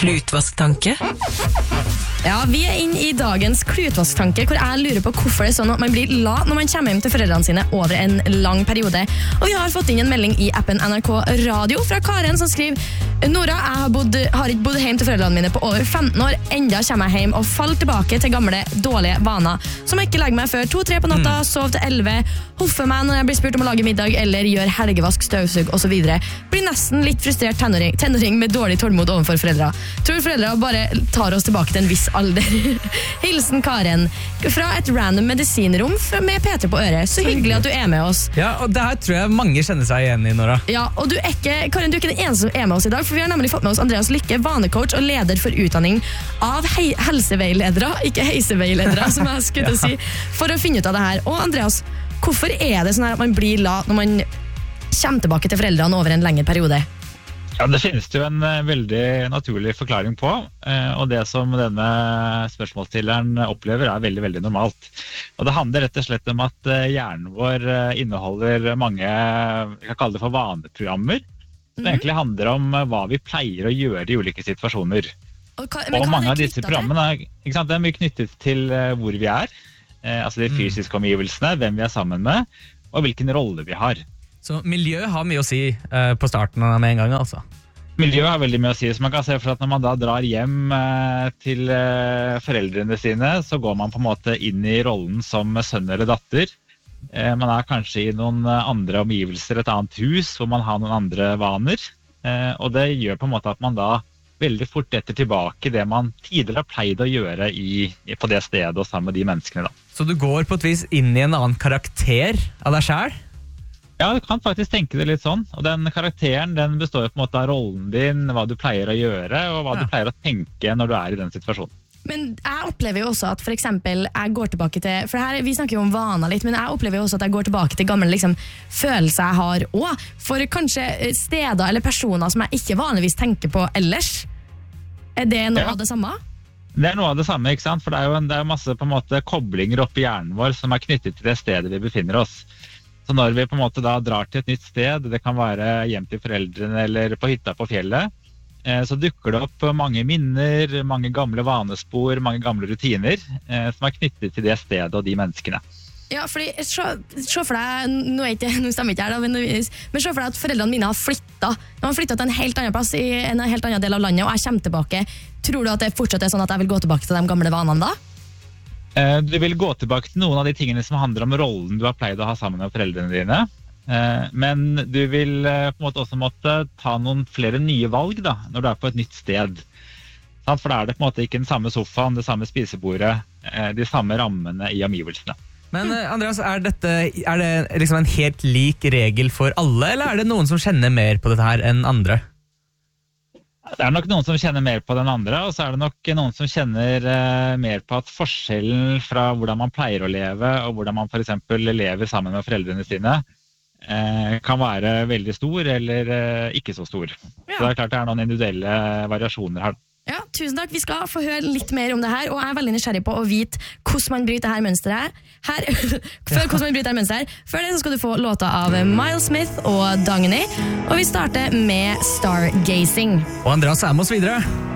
Klutvasktanke? Ja, vi inne i dagens klutvasktanke, hvor jeg lurer på hvorfor det sånn at man blir lat når man kommer hjem til foreldrene sine over en lang periode. Og vi har fått inn en melding i appen NRK Radio fra Karen som skriver: Nora, jeg har ikke bodd hjem til foreldrene mine på over 15 år. Enda kommer jeg hjem og faller tilbake til gamle, dårlige vaner. Som å ikke legge meg før 2-3 på natta, sove til 11, hoffe meg når jeg blir spurt om å lage middag, eller gjøre helgevask, støvsug og så videre. Blir nesten litt frustrert tenåring med dårlig tålmod overfor foreldre. Tror foreldre bare tar oss tilbake til en viss alder. Hilsen Karen fra et random medisinrom med P3 på øret. Så hyggelig at du er med oss. Ja, og det her tror jeg mange kjenner seg igjen i, Nora. Ja, og Karen, du er ikke den eneste som er med oss i dag, for vi har nemlig fått med oss Andreas Lykke, vanecoach og leder for utdanning av helseveiledere, ikke heiseveiledere, som jeg skulle si, for å finne ut av det her. Og Andreas, hvorfor er det sånn her at man blir lat når man kommer tilbake til foreldrene over en lengre periode? Ja, det finnes jo en veldig naturlig forklaring på, og det som denne spørsmålsstilleren opplever er veldig, veldig normalt. Og det handler rett og slett om at hjernen vår inneholder mange, jeg kan kalle det for vaneprogrammer, som egentlig handler om hva vi pleier å gjøre i ulike situasjoner. Og mange av disse programmene ikke sant, det er mye knyttet til hvor vi er, altså de fysiske omgivelsene, hvem vi er sammen med, og hvilken rolle vi har. Så miljø har mye å si på starten med en gang, altså? Miljø har veldig mye å si, så man kan se for at når man da drar hjem til foreldrene sine, så går man på en måte inn i rollen som sønn eller datter. Man er kanskje i noen andre omgivelser, et annet hus, hvor man har noen andre vaner, og det gjør på en måte at man da veldig fort etter tilbake det man tidligere har pleid å gjøre på det stedet og sammen med de menneskene da. Så du går på et vis inn i en annen karakter av deg selv? Ja, du kan faktisk tenke det litt sånn, og den karakteren den består på en måte av rollen din, hva du pleier å gjøre, og hva du pleier å tenke når du er i den situasjonen. Men jeg opplever jo også at for eksempel jeg går tilbake til, for her, vi snakker jo om vaner litt, men jeg opplever jo også at jeg går tilbake til gamle følelser jeg har også, for kanskje steder eller personer som jeg ikke vanligvis tenker på ellers. Er det noe av det samme? Det er noe av det samme, ikke sant? For det er jo masse på en måte koblinger opp i hjernen vår som er knyttet til det stedet vi befinner oss. Så når vi på en måte da drar til et nytt sted, det kan være hjem til foreldrene eller på hytta på fjellet, så dukker det opp mange minner, mange gamle vanespor, mange gamle rutiner som er knyttet til det stedet og de menneskene. Ja, fordi se for deg, nå stemmer ikke her da, men se for deg at foreldrene mine har flyttet. De har flyttet til en helt annen plass i en helt annen del av landet, og jeg kommer tilbake. Tror du at det fortsatt er sånn at jeg vil gå tilbake til de gamle vanene da? Du vil gå tilbake til noen av de tingene som handler om rollen du har pleid å ha sammen med foreldrene dine, men du vil på en måte også måtte ta noen flere nye valg da, når du er på et nytt sted. For da er det på en måte ikke den samme sofaen, det samme spisebordet, de samme rammene i omgivelsene. Men Andreas, er det liksom en helt lik regel for alle, eller er det noen som kjenner mer på dette her enn andre? Det er nok noen som kjenner mer på den andre, og så er det nok noen som kjenner mer på at forskjellen fra hvordan man pleier å leve, og hvordan man for eksempel lever sammen med foreldrene sine, kan være veldig stor eller ikke så stor. Ja. Så det er klart det er noen individuelle variasjoner her. Ja, tusen takk. Vi skal få høre litt mer om det her, og jeg er veldig nysgjerrig på å vite hvordan man bryter dette mønsteret her. Før det så skal du få låta av Miles Smith og Dagny, og vi starter med Stargazing. Og Andreas er med oss videre.